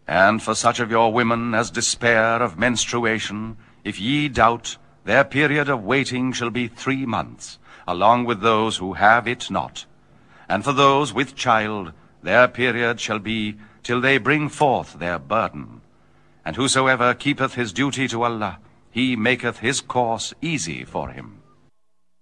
And for such of your women as despair of menstruation, if ye doubt, their period of waiting shall be 3 months, along with those who have it not. And for those with child, their period shall be till they bring forth their burden. And whosoever keepeth his duty to Allah, he maketh his course easy for him.